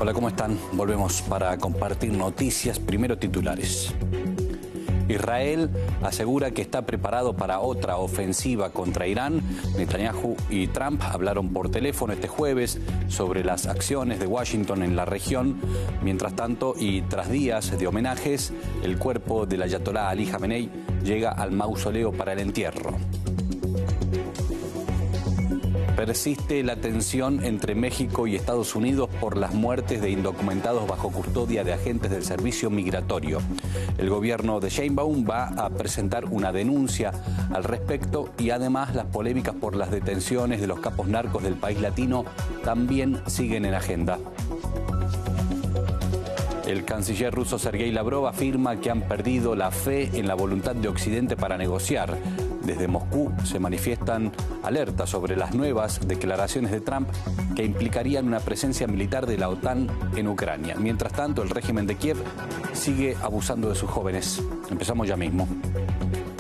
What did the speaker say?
Hola, ¿cómo están? Volvemos para compartir noticias. Primero, titulares. Israel asegura que está preparado para otra ofensiva contra Irán. Netanyahu y Trump hablaron por teléfono este jueves sobre las acciones de Washington en la región. Mientras tanto, y tras días de homenajes, el cuerpo del ayatolá Ali Jamenei llega al mausoleo para el entierro. Persiste la tensión entre México y Estados Unidos por las muertes de indocumentados bajo custodia de agentes del servicio migratorio. El gobierno de Sheinbaum va a presentar una denuncia al respecto y además las polémicas por las detenciones de los capos narcos del país latino también siguen en agenda. El canciller ruso Sergei Lavrov afirma que han perdido la fe en la voluntad de Occidente para negociar. Desde Moscú se manifiestan alertas sobre las nuevas declaraciones de Trump que implicarían una presencia militar de la OTAN en Ucrania. Mientras tanto, el régimen de Kiev sigue abusando de sus jóvenes. Empezamos ya mismo.